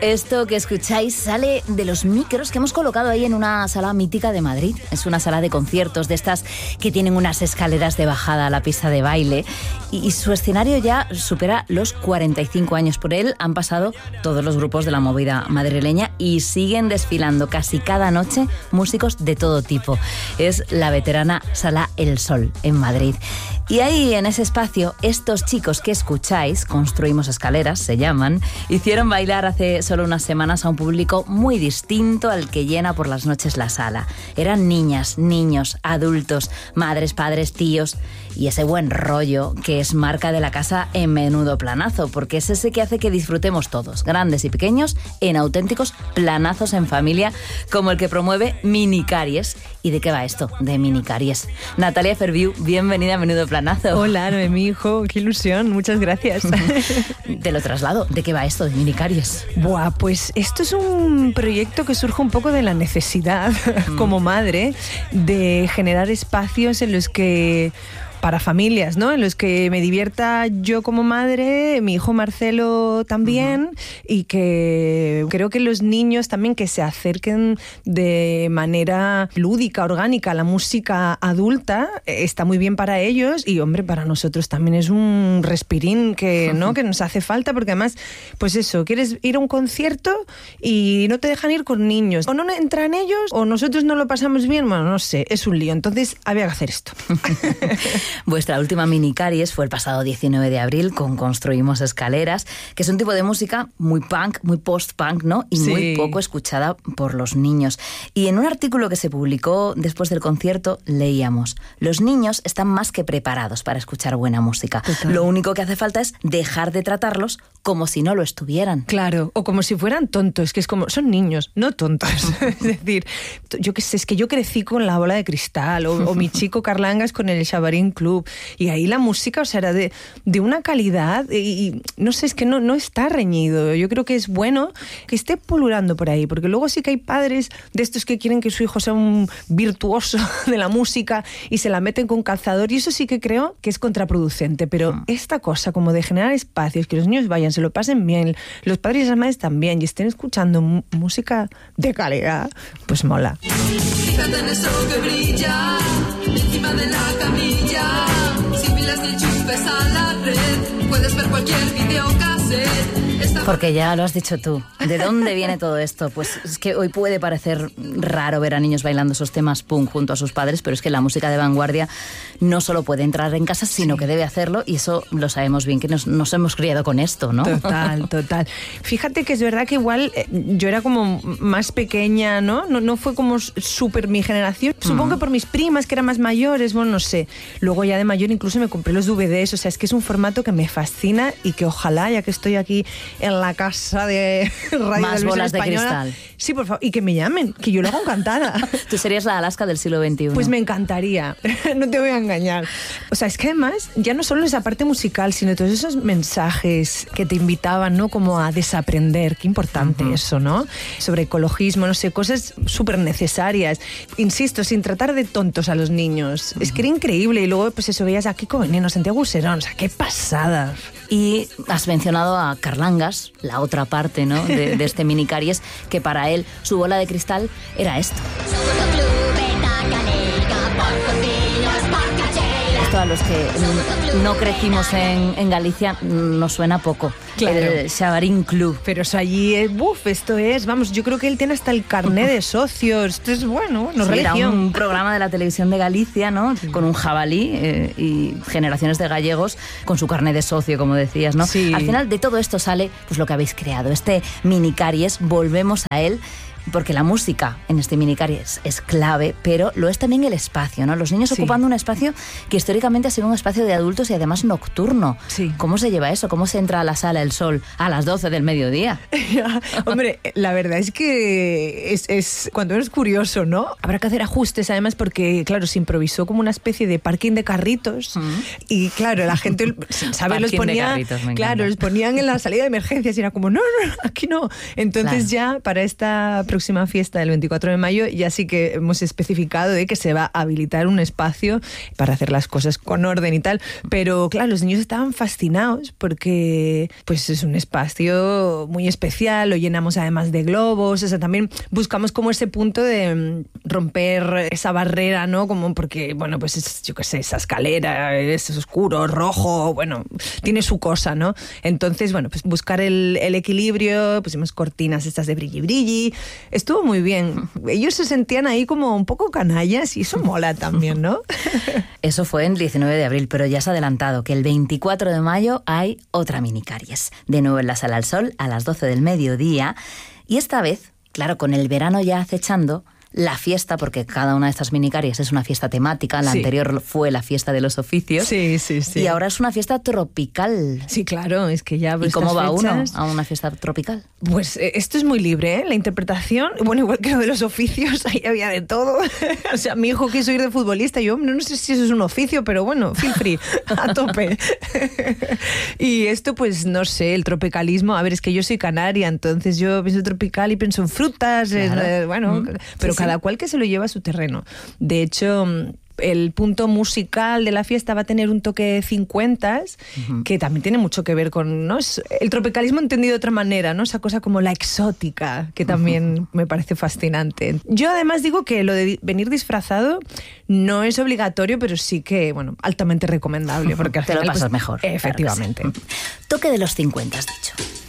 Esto que escucháis sale de los micros que hemos colocado ahí en una sala mítica de Madrid. Es una sala de conciertos de estas que tienen unas escaleras de bajada a la pista de baile y su escenario ya supera los 45 años. Por él han pasado todos los grupos de la movida madrileña y siguen desfilando casi cada noche músicos de todo tipo. Es la veterana Sala El Sol en Madrid. Y ahí, en ese espacio, estos chicos que escucháis, Construimos Escaleras, se llaman, hicieron bailar hace solo unas semanas a un público muy distinto al que llena por las noches la sala. Eran niñas, niños, adultos, madres, padres, tíos y ese buen rollo que es marca de la casa en Menudo Planazo, porque es ese que hace que disfrutemos todos, grandes y pequeños, en auténticos planazos en familia, como el que promueve Minicaries. ¿Y de qué va esto de Minicaries? Natalia Ferviu, bienvenida a Menudo Planazo. Hola, Noemí, hijo, qué ilusión, muchas gracias. Te lo traslado, ¿de qué va esto de Minicaries? Buah, pues esto es un proyecto que surge un poco de la necesidad como madre de generar espacios en los que... para familias, ¿no? En los que me divierta yo como madre, mi hijo Marcelo también, y que creo que los niños también que se acerquen de manera lúdica, orgánica a la música adulta, está muy bien para ellos y, hombre, para nosotros también es un respirín que, ¿no? Que nos hace falta, porque además, pues eso, quieres ir a un concierto y no te dejan ir con niños, o no entran ellos, o nosotros no lo pasamos bien, bueno, no sé, es un lío. Entonces, había que hacer esto. Vuestra última Minicaries fue el pasado 19 de abril con Construimos Escaleras, que es un tipo de música muy punk, muy post-punk, ¿no? Y muy poco escuchada por los niños. Y en un artículo que se publicó después del concierto leíamos: los niños están más que preparados para escuchar buena música. Total. Lo único que hace falta es dejar de tratarlos como si no lo estuvieran. Claro, o como si fueran tontos, que es como, son niños, no tontos. Es decir, yo qué sé, es que yo crecí con La Bola de Cristal o mi chico Carlangas con el Xabarín Club, y ahí la música, o sea, era de una calidad y no sé, es que no está reñido. Yo creo que es bueno que esté pululando por ahí, porque luego sí que hay padres de estos que quieren que su hijo sea un virtuoso de la música y se la meten con calzador, y eso sí que creo que es contraproducente. Pero esta cosa como de generar espacios, que los niños vayan, se lo pasen bien, los padres y las madres también, y estén escuchando música de calidad, pues mola. Fíjate en eso que brilla encima de la camilla. Sin pilas ni chupes a la red, puedes ver cualquier videocassette. Porque ya lo has dicho tú. ¿De dónde viene todo esto? Pues es que hoy puede parecer raro ver a niños bailando esos temas punk junto a sus padres, pero es que la música de vanguardia no solo puede entrar en casa, sino que debe hacerlo, y eso lo sabemos bien, que nos hemos criado con esto, ¿no? Total. Fíjate que es verdad que igual yo era como más pequeña, ¿no? No fue como súper mi generación. Supongo que por mis primas, que eran más mayores, bueno, no sé. Luego ya de mayor incluso me compré los DVDs, o sea, es que es un formato que me fascina y que ojalá, ya que estoy aquí en la casa de Radio Más Televisión bolas Española, de cristal. Sí, por favor, y que me llamen, que yo lo hago encantada. Tú serías la Alaska del siglo XXI. Pues me encantaría, no te voy a engañar. O sea, es que además, ya no solo esa parte musical, sino todos esos mensajes que te invitaban, ¿no? Como a desaprender, qué importante eso, ¿no? Sobre ecologismo, no sé, cosas súper necesarias. Insisto, sin tratar de tontos a los niños. Es que era increíble. Y luego, pues eso, veías a Kiko Veneno, Santiago Serón, o sea, qué pasada. Y has mencionado a Carlangas, la otra parte, ¿no? de este Minicaries, que para él su bola de cristal era esto. Esto a los que no crecimos en Galicia nos suena poco. Claro. El Xabarín Club. Pero eso allí es, esto es, vamos, yo creo que él tiene hasta el carné de socios. Esto es bueno, sí, religión. Era un programa de la televisión de Galicia, ¿no? Con un jabalí y generaciones de gallegos con su carné de socio, como decías, ¿no? Sí. Al final de todo esto sale pues lo que habéis creado, este Minicaries. Volvemos a él, porque la música en este Minicaries es clave, pero lo es también el espacio, ¿no? Los niños ocupando un espacio que históricamente ha sido un espacio de adultos y además nocturno. Sí. ¿Cómo se lleva eso? ¿Cómo se entra a la Sala El Sol a las 12 del mediodía? Hombre, la verdad es que es cuando eres curioso, ¿no? Habrá que hacer ajustes, además, porque, claro, se improvisó como una especie de parking de carritos y, claro, la gente, ¿sabes? Los ponía, claro, los ponían en la salida de emergencias y era como, no, aquí no. Entonces ya, para esta próxima fiesta del 24 de mayo ya sí que hemos especificado de que se va a habilitar un espacio para hacer las cosas con orden y tal, pero claro, los niños estaban fascinados porque pues es un espacio muy especial, lo llenamos además de globos, o sea, también buscamos como ese punto de romper esa barrera, ¿no? Como porque, bueno, pues es, yo qué sé, esa escalera, es oscuro, rojo, bueno, tiene su cosa, ¿no? Entonces, bueno, pues buscar el equilibrio, pusimos cortinas estas de brilli brilli, estuvo muy bien. Ellos se sentían ahí como un poco canallas y eso mola también, ¿no? Eso fue el 19 de abril, pero ya se ha adelantado que el 24 de mayo hay otra minicaries, de nuevo en la Sala al Sol a las 12 del mediodía, y esta vez, claro, con el verano ya acechando, la fiesta, porque cada una de estas minicaries es una fiesta temática, la anterior fue la fiesta de los oficios. Sí, sí, sí. Y ahora es una fiesta tropical. Sí, claro, es que ya... ¿Y cómo va uno a una fiesta tropical? Pues esto es muy libre, ¿eh? La interpretación, bueno, igual que lo de los oficios, ahí había de todo. O sea, mi hijo quiso ir de futbolista, yo no sé si eso es un oficio, pero bueno, feel free, a tope. Y esto, pues, no sé, el tropicalismo, a ver, es que yo soy canaria, entonces yo pienso tropical y pienso en frutas, claro. bueno, pero cada cual que se lo lleva a su terreno. De hecho, el punto musical de la fiesta va a tener un toque 50s, que también tiene mucho que ver con, ¿no? El tropicalismo entendido de otra manera, ¿no? Esa cosa como la exótica, que también me parece fascinante. Yo además digo que lo de venir disfrazado no es obligatorio, pero sí que, bueno, altamente recomendable, porque al te final, lo pasas pues, mejor. Efectivamente. Claro que sí. Toque de los 50, has dicho.